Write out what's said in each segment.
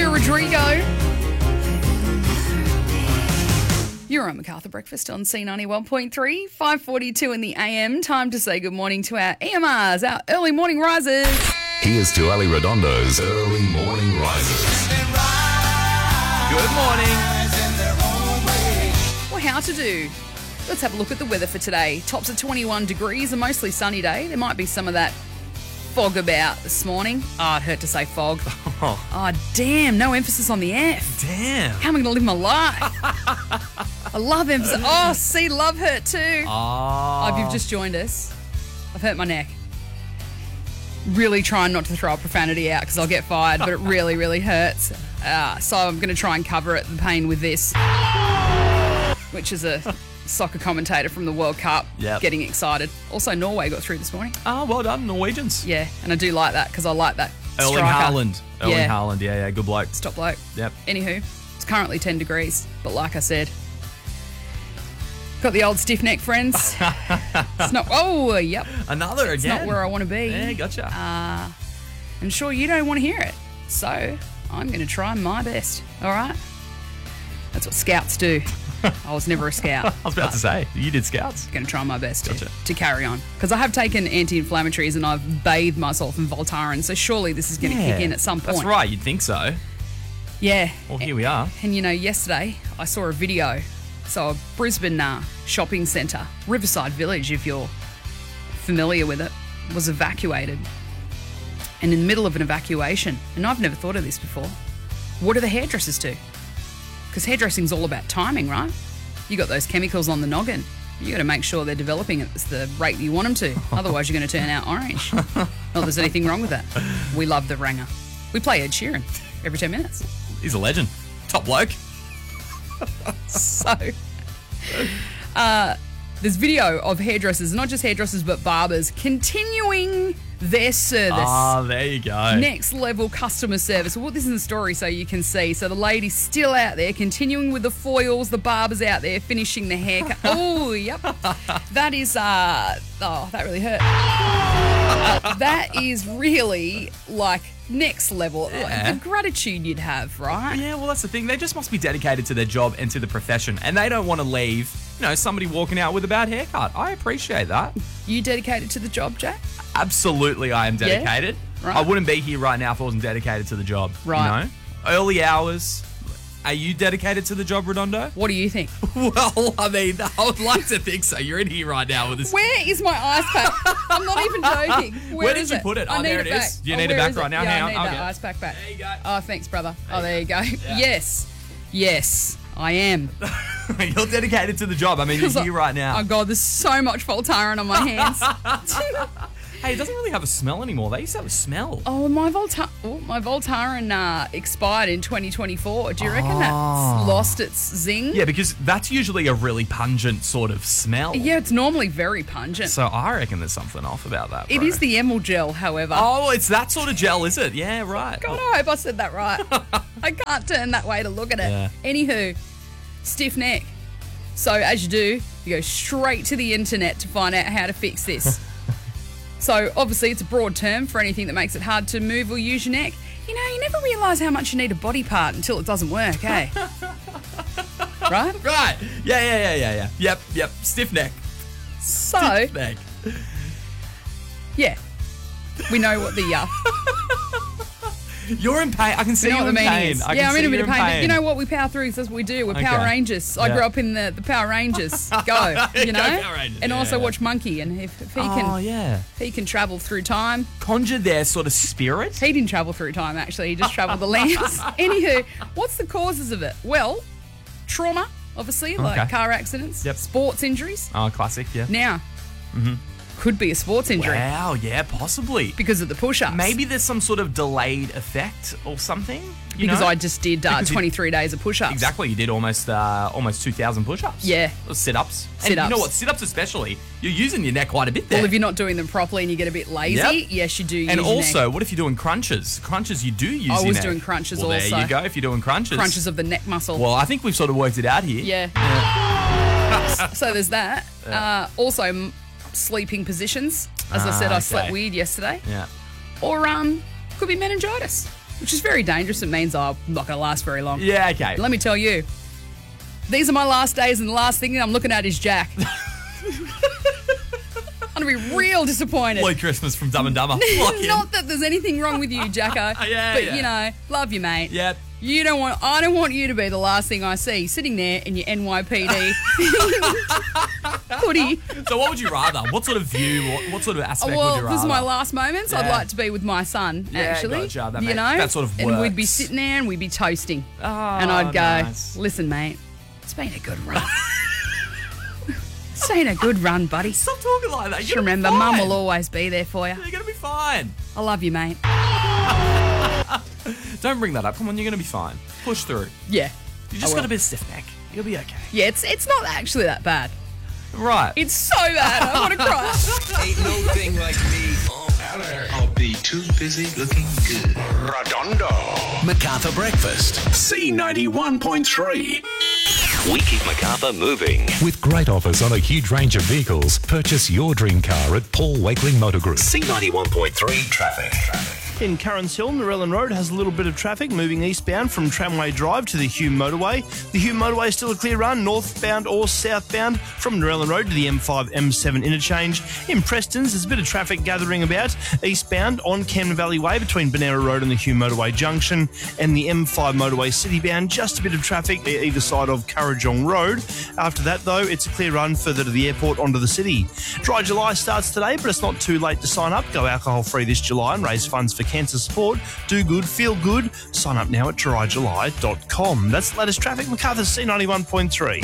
Olivia Rodrigo. You're on MacArthur Breakfast on C91.3, 5:42 in the AM. Time to say good morning to our EMRs, our early morning risers. Here's to Ali Redondo's Early Morning Risers. Good morning. Well, how to do? Let's have a look at the weather for today. Tops of 21 degrees, a mostly sunny day. There might be some of that fog about this morning. Oh, it hurt to say fog. Oh, damn, no emphasis on the F. Damn. How am I going to live my life? I love emphasis. Oh, see, love hurt too. Oh. If you've just joined us, I've hurt my neck. Really trying not to throw a profanity out because I'll get fired, but it really, really hurts. So I'm going to try and cover it, the pain, with this, which is a soccer commentator from the World Cup. Yep. Getting excited. Also, Norway got through this morning. Oh, well done, Norwegians. Yeah, and I do like that because I like that Erling striker. Haaland. Yeah. Haaland, yeah, good bloke. Top bloke. Yep. Anywho, it's currently 10 degrees, but like I said, got the old stiff neck, friends. It's not. Oh, yep. Another It's again. not where I want to be. Yeah, gotcha. And sure, you don't want to hear it. So I'm going to try my best. All right. That's what scouts do. I was never a scout. I was about to say, you did scouts. Going to try my best Gotcha. to carry on because I have taken anti-inflammatories and I've bathed myself in Voltaren. So surely this is going to kick in at some point. That's right, you'd think so. Yeah. Well, here we are. And you know, yesterday I saw a video. So a Brisbane shopping centre, Riverside Village, if you're familiar with it, was evacuated. And in the middle of an evacuation, and I've never thought of this before, what do the hairdressers do? Because hairdressing's all about timing, right? You got those chemicals on the noggin. You got to make sure they're developing at the rate you want them to. Otherwise, you're going to turn out orange. Not that there's anything wrong with that. We love the Ranger. We play Ed Sheeran every 10 minutes. He's a legend. Top bloke. So, there's video of hairdressers, not just hairdressers, but barbers, continuing their service. Ah, there you go. Next level customer service. Well, this is the story so you can see. So the lady's still out there, continuing with the foils. The barber's out there finishing the haircut. Oh, yep. That is, that really hurt. That is really like next level. Yeah. The gratitude you'd have, right? Yeah, well, that's the thing. They just must be dedicated to their job and to the profession, and they don't want to leave, somebody walking out with a bad haircut. I appreciate that. You dedicated to the job, Jack? Absolutely, I am dedicated. Right. I wouldn't be here right now if I wasn't dedicated to the job. Right. Early hours. Are you dedicated to the job, Redondo? What do you think? Well, I mean, I would like to think so. You're in here right now with this. Where is my ice pack? I'm not even joking. Where did is you put it? I Oh, need there it back. is. Do you need it where back is right now? Yeah, Hang I on. need I'll that get it. ice pack back. There you go. Oh, thanks, brother. There you go. Yeah. Yes, I am. You're dedicated to the job. I mean, you're here right now. Oh, God, there's so much Voltaren on my hands. Hey, it doesn't really have a smell anymore. They used to have a smell. Oh, my Voltaren expired in 2024. Do you reckon that's lost its zing? Yeah, because that's usually a really pungent sort of smell. Yeah, it's normally very pungent. So I reckon there's something off about that, It bro. is the Emel gel, however. Oh, it's that sort of gel, is it? Yeah, right. God, I hope I said that right. I can't turn that way to look at it. Yeah. Anywho, stiff neck. So as you do, you go straight to the internet to find out how to fix this. So obviously it's a broad term for anything that makes it hard to move or use your neck. You never realise how much you need a body part until it doesn't work, eh? Right? Right. Yeah. Yep. Stiff neck. So, Stiff neck. yeah. We know what the... You're in pain. I can see You know you what in the meaning pain. is. I Yeah, can I'm see in a bit you're of pain. But you know what? We power through. That's what we do. We're Power Okay. Rangers. I Yeah. grew up in the Power Rangers. Go, you know? Power Rangers. And Yeah, also yeah. watch Monkey. And if he Oh, can yeah. he can travel through time. Conjure their sort of spirit. He didn't travel through time, actually. He just travelled the lands. Anywho, what's the causes of it? Well, trauma, obviously, like Okay. car accidents, Yep. sports injuries. Oh, classic, yeah. Now, could be a sports injury Wow, yeah, possibly. because of the push-ups. Maybe there's some sort of delayed effect or something. You because know? I just did Because you- 23 days of push-ups. Exactly, you did almost 2,000 push-ups. Yeah. Or sit-ups. And Sit-ups. you know what, sit-ups especially, you're using your neck quite a bit there. Well, if you're not doing them properly and you get a bit lazy, Yep. yes, you do use and your also, neck. what if you're doing crunches? Crunches, you do use I your was neck. doing crunches well, also. There you go, if you're doing crunches. Crunches of the neck muscle. Well, I think we've sort of worked it out here. Yeah. So there's that. Also, sleeping positions. As I said, I slept okay. weird yesterday. Yeah. Or could be meningitis. which is very dangerous. It means I'm not going to last very long. Yeah, okay. Let me tell you, these are my last days, and the last thing I'm looking at is Jack. I'm going to be real disappointed. Lloyd Christmas from Dumb and Dumber. Lock in. Not that there's anything wrong with you, Jacko. Yeah, but, yeah. you know, love you, mate. Yep. I don't want you to be the last thing I see sitting there in your NYPD hoodie. So what would you rather? What sort of view, what sort of aspect would you rather? Well, this is my last moments. I'd Yeah. like to be with my son, Yeah, actually. gotcha. That you makes- know? that sort of And we'd be works. sitting there and we'd be toasting. Oh, and I'd go, nice. listen, mate, it's been a good run. It's been a good run, buddy. Stop talking like that. Just You're gonna be remember, Mum fine. will always be there for you. You're going to be fine. I love you, mate. Don't bring that up. Come on, you're going to be fine. Push through. Yeah. You just I got will. a bit of stiff neck. You'll be okay. Yeah, it's not actually that bad. Right. It's so bad. I want to cry. Ain't no thing like me. I'll be too busy looking good. Redondo. MacArthur Breakfast C91.3. We keep MacArthur moving. With great offers on a huge range of vehicles, purchase your dream car at Paul Wakeling Motor Group. C91.3 traffic. In Currans Hill, Narellan Road has a little bit of traffic moving eastbound from Tramway Drive to the Hume Motorway. The Hume Motorway is still a clear run, northbound or southbound from Narellan Road to the M5, M7 interchange. In Prestons, there's a bit of traffic gathering about eastbound on Camden Valley Way between Benera Road and the Hume Motorway junction, and the M5 motorway citybound, just a bit of traffic either side of Currajong Road. After that, though, it's a clear run further to the airport onto the city. Dry July starts today, but it's not too late to sign up. Go alcohol-free this July and raise funds for cancer support. Do good, feel good. Sign up now at dryjuly.com. That's the latest traffic. MacArthur C91.3.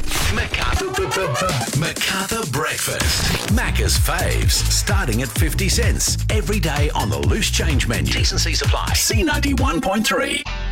MacArthur Breakfast. Macca's faves, starting at 50 cents. Every day on the loose change menu. T&C supply. C91.3.